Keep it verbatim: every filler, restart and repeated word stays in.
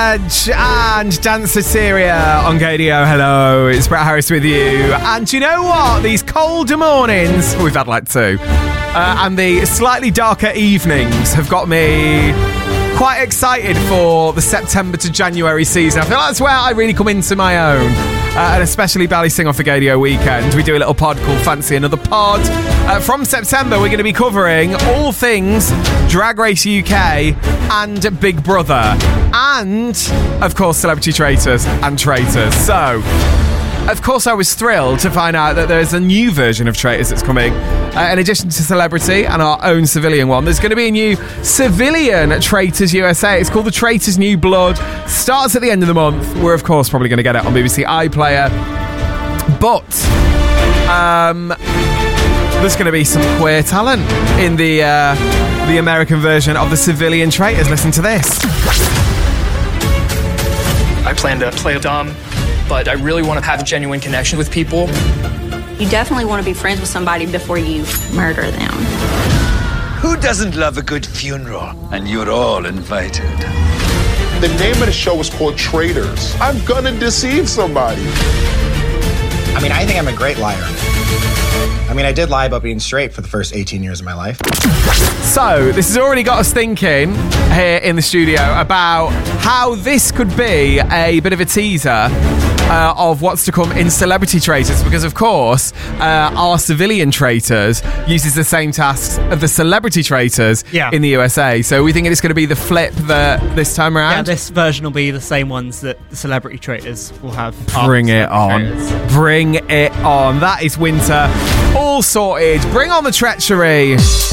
Edge and Danceteria on Gadio. Hello, it's Brett Harris with you. And do you know what? These colder mornings, we've had like two, uh, and the slightly darker evenings have got me quite excited for the September to January season. I feel that's where I really come into my own. Uh, and especially Ballysing off a Gadio weekend. We do a little pod called Fancy Another Pod. Uh, from September, we're going to be covering all things Drag Race U K and Big Brother. And, of course, Celebrity Traitors and Traitors. So, of course, I was thrilled to find out that there's a new version of Traitors that's coming. Uh, in addition to Celebrity and our own civilian one, there's going to be a new civilian Traitors U S A. It's called the Traitors New Blood. Starts at the end of the month. We're, of course, probably going to get it on B B C iPlayer. But um, there's going to be some queer talent in the, uh, the American version of the civilian Traitors. Listen to this. I plan to play dumb, but I really want to have a genuine connection with people. You definitely want to be friends with somebody before you murder them. Who doesn't love a good funeral? And you're all invited. The name of the show is called Traitors. I'm gonna deceive somebody. I mean, I think I'm a great liar. I mean, I did lie about being straight for the first eighteen years of my life. So, this has already got us thinking here in the studio about how this could be a bit of a teaser uh, of what's to come in Celebrity Traitors, because, of course, uh, our civilian Traitors uses the same tasks of the Celebrity Traitors yeah. in the U S A. So, we think it's going to be the flip that this time around. Yeah, this version will be the same ones that the Celebrity Traitors will have. Bring it on. Traitors. Bring it on. That is winter. All sorted. Bring on the treachery.